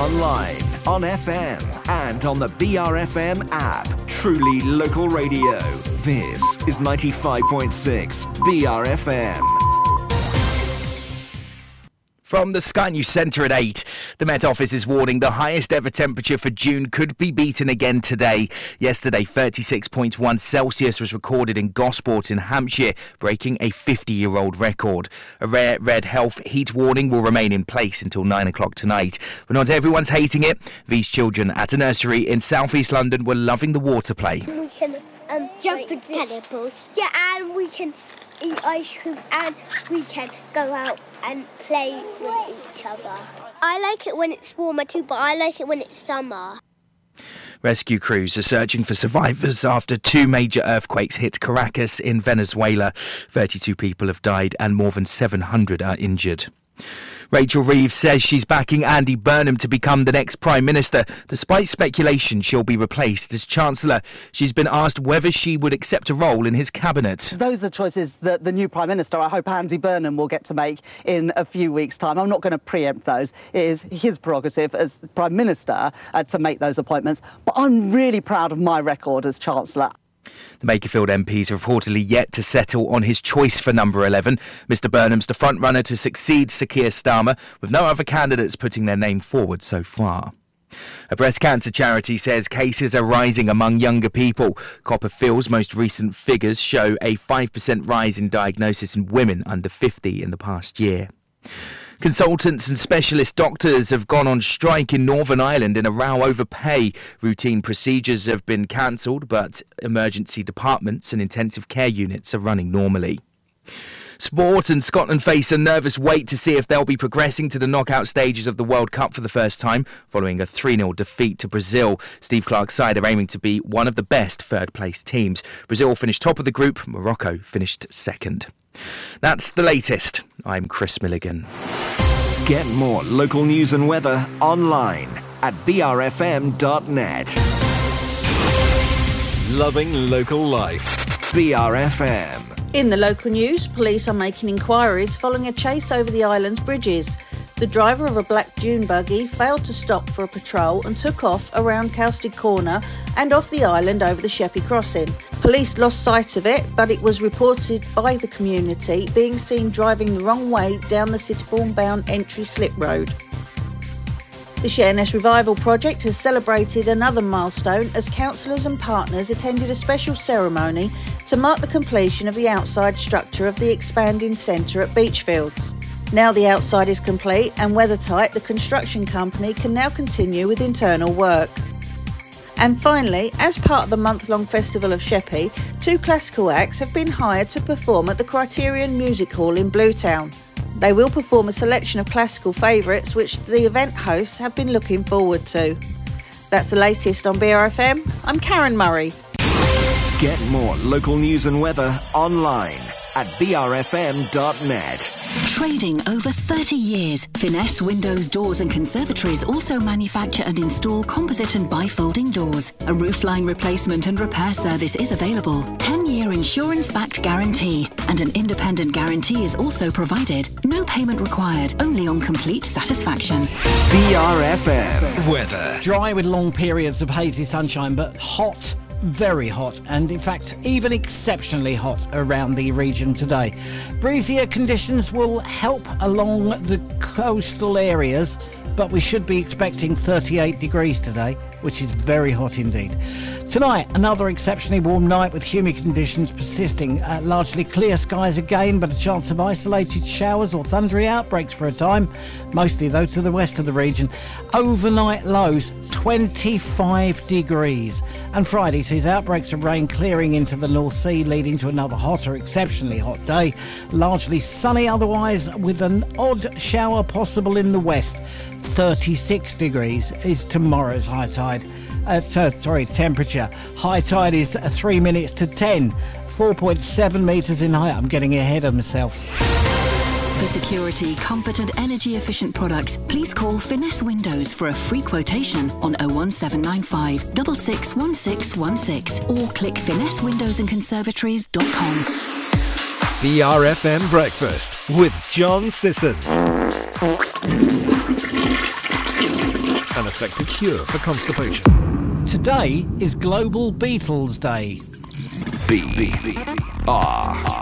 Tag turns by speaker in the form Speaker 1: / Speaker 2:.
Speaker 1: online, on FM, and on the BRFM app. Truly local radio. This is 95.6 BRFM.
Speaker 2: From the Sky News Centre at 8, the Met Office is warning the highest ever temperature for June could be beaten again today. Yesterday, 36.1 Celsius was recorded in Gosport in Hampshire, breaking a 50-year-old record. A rare red health heat warning will remain in place until 9 o'clock tonight. But not everyone's hating it. These children at a nursery in South East London were loving the water play.
Speaker 3: We can jump in cannibals. Yeah, and we can eat ice cream and we can go out and play with each other. I like it when it's warmer too, but I like it when it's summer.
Speaker 2: Rescue crews are searching for survivors after two major earthquakes hit Caracas in Venezuela. 32 people have died and more than 700 are injured. Rachel Reeves says she's backing Andy Burnham to become the next Prime Minister. Despite speculation she'll be replaced as Chancellor, she's been asked whether she would accept a role in his cabinet.
Speaker 4: Those are the choices that the new Prime Minister, I hope Andy Burnham, will get to make in a few weeks' time. I'm not going to preempt those. It is his prerogative as Prime Minister to make those appointments. But I'm really proud of my record as Chancellor.
Speaker 2: The Makerfield MPs are reportedly yet to settle on his choice for number 11. Mr Burnham's the front-runner to succeed Sir Keir Starmer, with no other candidates putting their name forward so far. A breast cancer charity says cases are rising among younger people. Copperfield's most recent figures show a 5% rise in diagnosis in women under 50 in the past year. Consultants and specialist doctors have gone on strike in Northern Ireland in a row over pay. Routine procedures have been cancelled, but emergency departments and intensive care units are running normally. Sport, and Scotland face a nervous wait to see if they'll be progressing to the knockout stages of the World Cup for the first time, following a 3-0 defeat to Brazil. Steve Clarke's side are aiming to be one of the best third-place teams. Brazil finished top of the group, Morocco finished second. That's the latest. I'm Chris Milligan.
Speaker 1: Get more local news and weather online at brfm.net. Loving local life. BRFM.
Speaker 5: In the local news, police are making inquiries following a chase over the island's bridges. The driver of a black dune buggy failed to stop for a patrol and took off around Cowsted Corner and off the island over the Sheppey Crossing. Police lost sight of it, but it was reported by the community being seen driving the wrong way down the Sittingbourne-bound entry slip road. The Sheerness Revival Project has celebrated another milestone as councillors and partners attended a special ceremony to mark the completion of the outside structure of the expanding centre at Beachfields. Now the outside is complete and weathertight, the construction company can now continue with internal work. And finally, as part of the month-long Festival of Sheppey, 2 classical acts have been hired to perform at the Criterion Music Hall in Bluetown. They will perform a selection of classical favourites which the event hosts have been looking forward to. That's the latest on BRFM. I'm Karen Murray.
Speaker 1: Get more local news and weather online at brfm.net.
Speaker 6: Trading over 30 years, Finesse Windows, Doors and Conservatories also manufacture and install composite and bifolding doors. A roofline replacement and repair service is available. 10-year insurance-backed guarantee and an independent guarantee is also provided. No payment required, only on complete satisfaction.
Speaker 1: BRFM weather.
Speaker 7: Dry with long periods of hazy sunshine, but hot. Very hot, and in fact even exceptionally hot around the region today. Breezier conditions will help along the coastal areas, but we should be expecting 38 degrees today, which is very hot indeed. Tonight, another exceptionally warm night with humid conditions persisting. Largely clear skies again, but a chance of isolated showers or thundery outbreaks for a time, mostly though to the west of the region. Overnight lows 25 degrees. And Friday sees outbreaks of rain clearing into the North Sea, leading to another hotter, exceptionally hot day. Largely sunny otherwise, with an odd shower possible in the west. 36 degrees is tomorrow's high tide. Temperature. High tide is 3 minutes to 10. 4.7 metres in height. I'm getting ahead of myself.
Speaker 6: For security, comfort and energy efficient products, please call Finesse Windows for a free quotation on 01795 661616 or click finessewindowsandconservatories.com.
Speaker 1: BRFM Breakfast with John Sissons. And
Speaker 8: effective cure for constipation.
Speaker 7: Today is Global Beatles Day.
Speaker 1: B-R